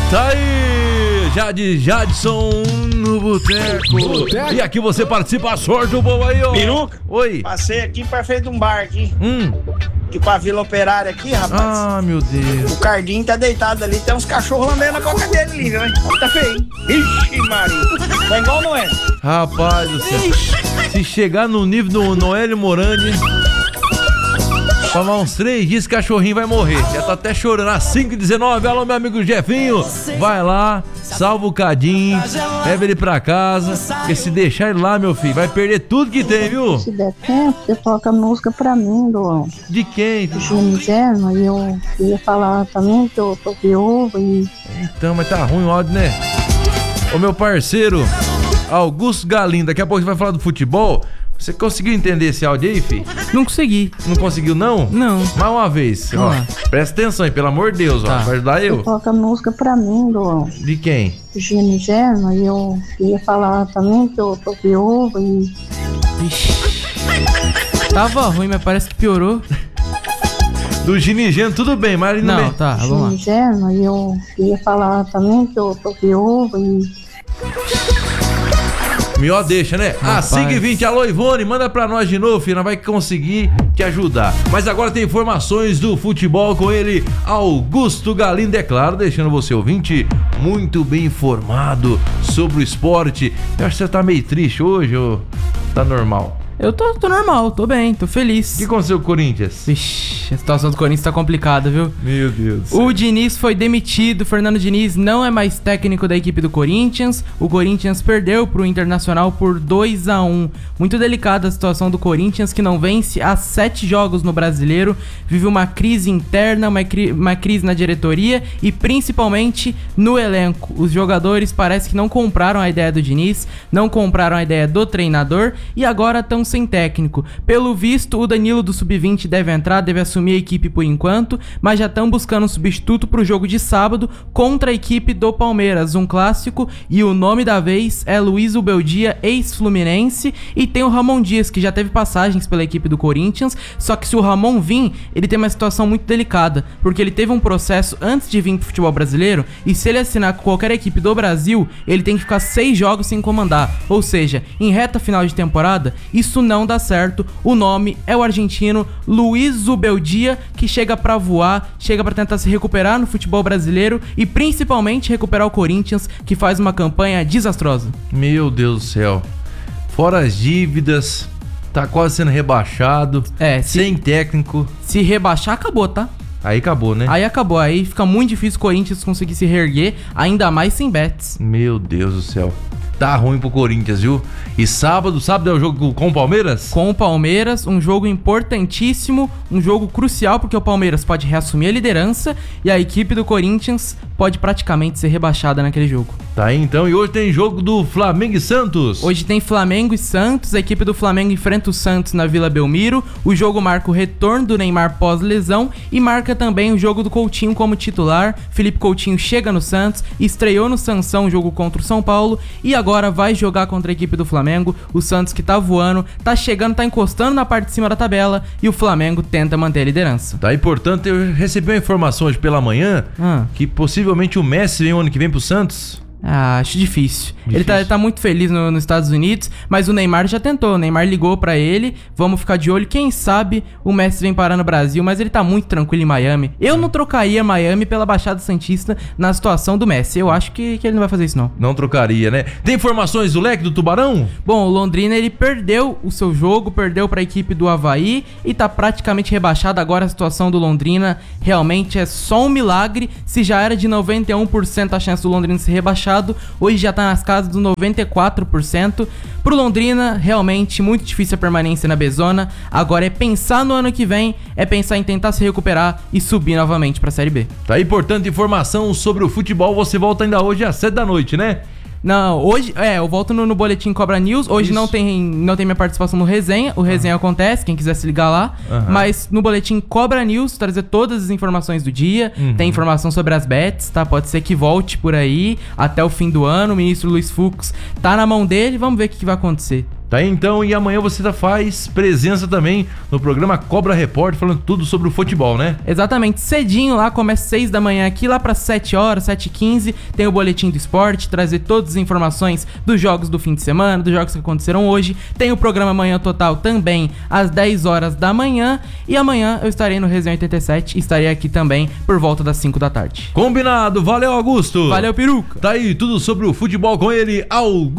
Tá aí, Jadson no Boteco. E aqui você participa, sorte o bom aí, ó. Peruca? Oi. Passei aqui pra frente de um bar aqui. Aqui pra Vila Operária aqui, rapaz. Ah, meu Deus. O Cardinho tá deitado ali, tem uns cachorros lambendo a boca dele ali, viu, hein? Tá feio, hein? Ixi, Maria. Tá igual não é? Rapaz do céu. Se chegar no nível do Noélio Morandi, tomar uns 3 dias, cachorrinho vai morrer. Já tá até chorando. Às 5h19, alô, meu amigo Jefinho. Vai lá, salva o Cadinho, leva ele pra casa. Porque se deixar ele lá, meu filho, vai perder tudo que tem, viu? Se der tempo, você toca música pra mim, De quem? do Gino, e eu queria falar também que eu tô viúva e... Então, mas tá ruim o áudio, né? Ô, meu parceiro, Augusto Galinho, daqui a pouco você vai falar do futebol. Você conseguiu entender esse áudio aí, filho? Não consegui. Não conseguiu, não? Não. Mais uma vez, ó. Presta atenção aí, pelo amor de Deus, ó. Vai ajudar eu? Você toca música pra mim, De quem? do Gino, e eu queria falar também que eu tô viúva e... Ixi. Tava ruim, mas parece que piorou. Do Ginigeno, tudo bem, mas ali não, tá, vamos lá. E eu queria falar também que eu tô viúva e... Melhor deixa, né? Às 5h20, alô Ivone, manda pra nós de novo, filho, nós vai conseguir te ajudar. Mas agora tem informações do futebol com ele, Augusto Galindo, é claro, deixando você, ouvinte, muito bem informado sobre o esporte. Eu acho que você tá meio triste hoje, ou tá normal? Eu tô normal, tô bem, tô feliz. O que aconteceu com o Corinthians? Vixe, a situação do Corinthians tá complicada, viu? Meu Deus. O Diniz foi demitido, Fernando Diniz não é mais técnico da equipe do Corinthians. O Corinthians perdeu pro Internacional por 2-1. Muito delicada a situação do Corinthians, que não vence há 7 jogos no Brasileiro. Vive uma crise interna, uma crise na diretoria e principalmente no elenco. Os jogadores parece que não compraram a ideia do Diniz, não compraram a ideia do treinador e agora estão sem técnico. Pelo visto, o Danilo do Sub-20 deve entrar, deve assumir a equipe por enquanto, mas já estão buscando um substituto para o jogo de sábado contra a equipe do Palmeiras, um clássico, e o nome da vez é Luiz Ubeldia, ex-Fluminense, e tem o Ramon Dias, que já teve passagens pela equipe do Corinthians, só que se o Ramon vir, ele tem uma situação muito delicada, porque ele teve um processo antes de vir pro futebol brasileiro, e se ele assinar com qualquer equipe do Brasil, ele tem que ficar 6 jogos sem comandar, ou seja, em reta final de temporada, isso não dá certo. O nome é o argentino Luiz Ubeldia, que chega pra voar, chega pra tentar se recuperar no futebol brasileiro e principalmente recuperar o Corinthians, que faz uma campanha desastrosa. Meu Deus do céu. Fora as dívidas, tá quase sendo rebaixado, sem técnico. Se rebaixar, acabou, tá? Aí acabou, né? Aí acabou, aí fica muito difícil o Corinthians conseguir se reerguer, ainda mais sem bets. Meu Deus do céu. Tá ruim pro Corinthians, viu? E sábado é o jogo com o Palmeiras? Com o Palmeiras, um jogo importantíssimo, um jogo crucial, porque o Palmeiras pode reassumir a liderança e a equipe do Corinthians pode praticamente ser rebaixada naquele jogo. Tá aí então, e hoje tem jogo do Flamengo e Santos. Hoje tem Flamengo e Santos, a equipe do Flamengo enfrenta o Santos na Vila Belmiro, o jogo marca o retorno do Neymar pós-lesão e marca também o jogo do Coutinho como titular. Felipe Coutinho chega no Santos, estreou no Sansão o jogo contra o São Paulo e agora vai jogar contra a equipe do Flamengo. O Santos, que tá voando, tá chegando, tá encostando na parte de cima da tabela e o Flamengo tenta manter a liderança. Tá, e portanto eu recebi uma informação hoje pela manhã que possivelmente o Messi vem o ano que vem pro Santos. Acho difícil. Ele tá muito feliz nos Estados Unidos, mas o Neymar já tentou. O Neymar ligou pra ele, vamos ficar de olho. Quem sabe o Messi vem parar no Brasil, mas ele tá muito tranquilo em Miami. Eu não trocaria Miami pela Baixada Santista na situação do Messi. Eu acho que ele não vai fazer isso, não. Não trocaria, né? Tem informações do leque do Tubarão? Bom, o Londrina, ele perdeu o seu jogo, perdeu pra equipe do Avaí e tá praticamente rebaixado. Agora a situação do Londrina realmente é só um milagre. Se já era de 91% a chance do Londrina ser rebaixado, hoje já tá nas casas do 94%. Pro Londrina, realmente muito difícil a permanência na B-Zona. Agora é pensar no ano que vem, é pensar em tentar se recuperar e subir novamente pra Série B. Tá aí, portanto, informação sobre o futebol. Você volta ainda hoje às 7 da noite, né? Não, hoje, eu volto no Boletim Cobra News. Hoje não tem minha participação no Resenha. O Resenha acontece, quem quiser se ligar lá. Mas no Boletim Cobra News, trazer todas as informações do dia. Tem informação sobre as bets, tá? Pode ser que volte por aí até o fim do ano. O ministro Luiz Fux tá na mão dele. Vamos ver o que vai acontecer. Tá aí então, e amanhã você faz presença também no programa Cobra Repórter, falando tudo sobre o futebol, né? Exatamente, cedinho lá, começa 6 da manhã aqui, lá para 7 horas, 7h15, tem o Boletim do Esporte, trazer todas as informações dos jogos do fim de semana, dos jogos que aconteceram hoje. Tem o programa Manhã Total também, às 10 horas da manhã, e amanhã eu estarei no Resenha 87, estarei aqui também por volta das 5 da tarde. Combinado, valeu Augusto! Valeu, peruca! Tá aí tudo sobre o futebol com ele, Augusto!